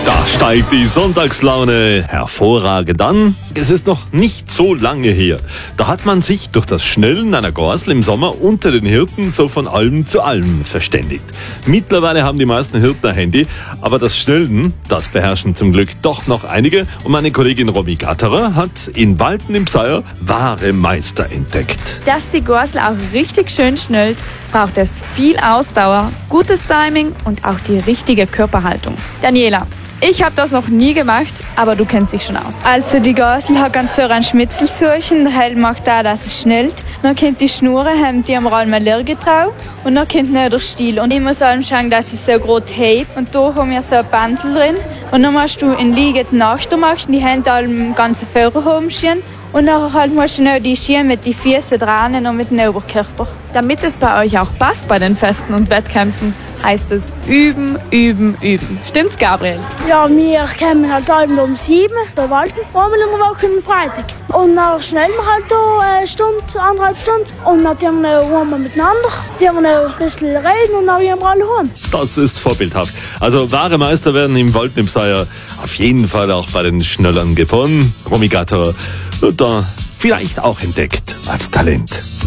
Da steigt die Sonntagslaune hervorragend an. Es ist noch nicht so lange her. Da hat man sich durch das Schnellen einer Gorsel im Sommer unter den Hirten so von Alm zu Alm verständigt. Mittlerweile haben die meisten Hirten ein Handy, aber das Schnellen, das beherrschen zum Glück doch noch einige. Und meine Kollegin Romy Gatterer hat in Walten im Seier wahre Meister entdeckt. Dass die Gorsel auch richtig schön schnellt, braucht es viel Ausdauer, gutes Timing und auch die richtige Körperhaltung. Daniela, ich habe das noch nie gemacht, aber du kennst dich schon aus. Also die Gorsel hat ganz für einen Schmitzel zu und der Helm macht da, dass es schnellt. Dann kommt die Schnur, haben die am Raum mehr Lirge drauf und dann kommt noch der Stiel. Und ich muss allem schauen, dass ich so gut heb. Und da haben wir so ein Bandel drin. Und dann musst du in liegend nachmachst, die Hände allem ganze Führer rumschieben. Und dann halt musst du noch die Ski mit den Füßen dran und mit dem Oberkörper. Damit es bei euch auch passt bei den Festen und Wettkämpfen, heißt es üben, üben, üben. Stimmt's, Gabriel? Ja, wir kommen halt abends um 7 bei Walten, einmal in der Woche am Freitag. Und dann schnell wir halt da eine Stunde, 1,5 Stunden. Und dann haben wir miteinander, die haben noch ein bisschen reden und dann gehen wir alle heim. Das ist vorbildhaft. Also wahre Meister werden im Walten im Seier auf jeden Fall auch bei den Schnellern geboren. Romy Gatterer wird da vielleicht auch entdeckt als Talent.